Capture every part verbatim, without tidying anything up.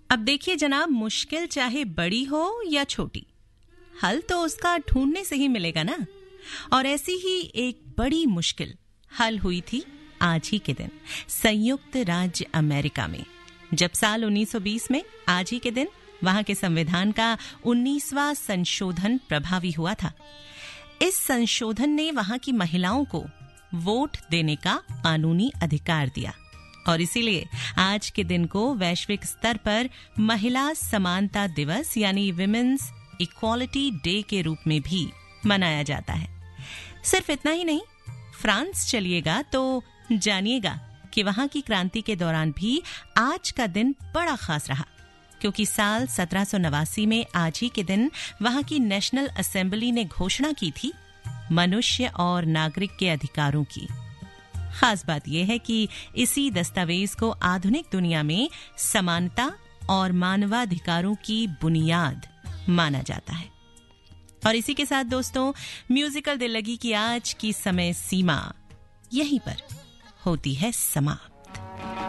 अब देखिए जनाब, मुश्किल चाहे बड़ी हो या छोटी, हल तो उसका ढूंढने से ही मिलेगा ना। और ऐसी ही एक बड़ी मुश्किल हल हुई थी आज ही के दिन संयुक्त राज्य अमेरिका में, जब साल उन्नीस सौ बीस में आज ही के दिन वहां के संविधान का उन्नीसवां संशोधन प्रभावी हुआ था। इस संशोधन ने वहां की महिलाओं को वोट देने का कानूनी अधिकार दिया और इसीलिए आज के दिन को वैश्विक स्तर पर महिला समानता दिवस यानी विमेन्स इक्वालिटी डे के रूप में भी मनाया जाता है। सिर्फ इतना ही नहीं, फ्रांस चलिएगा तो जानिएगा कि वहां की क्रांति के दौरान भी आज का दिन बड़ा खास रहा, क्योंकि साल सत्रह सौ नवासी में आज ही के दिन वहां की नेशनल असेंबली ने घोषणा की थी मनुष्य और नागरिक के अधिकारों की। खास बात यह है कि इसी दस्तावेज को आधुनिक दुनिया में समानता और मानवाधिकारों की बुनियाद माना जाता है। और इसी के साथ दोस्तों, म्यूजिकल दिल लगी की आज की समय सीमा यहीं पर होती है समाप्त।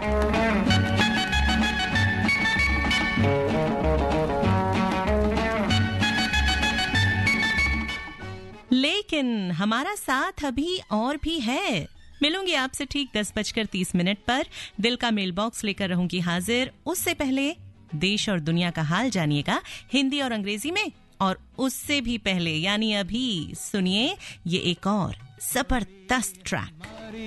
लेकिन हमारा साथ अभी और भी है। मिलूंगी आपसे ठीक दस बजकर तीस मिनट पर। दिल का मेल बॉक्स लेकर रहूंगी हाजिर। उससे पहले देश और दुनिया का हाल जानिएगा हिंदी और अंग्रेजी में, और उससे भी पहले यानी अभी सुनिए ये एक और जबरदस्त ट्रैक।